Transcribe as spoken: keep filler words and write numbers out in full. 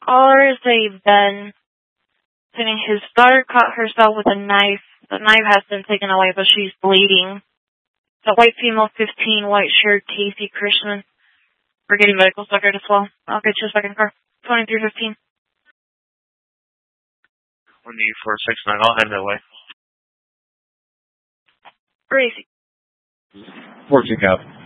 Callers, they've been saying his daughter cut herself with a knife. The knife has been taken away, but she's bleeding. The white female, fifteen, white shirt, Casey Christian. We're getting medical record as well. I'll get you a second car. twenty-three fifteen. one eight four six nine, I'll head that way. Crazy. fourteen Cap.